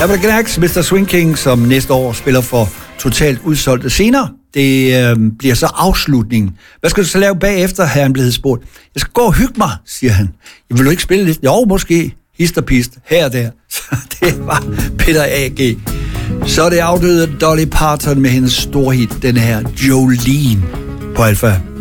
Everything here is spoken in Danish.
Der var Knacks, Mr. Swing King, som næste år spiller for totalt udsolgte scener. Det bliver så afslutningen. Hvad skal du så lave bagefter, har han blevet spurgt. Jeg skal gå og hygge mig, siger han. Jeg vil du ikke spille lidt? Jo, måske. Hist og pist. Her og der. Så det var Peter A.G. Så er det afdøde Dolly Parton med hendes store hit, den her Jolene på Alpha.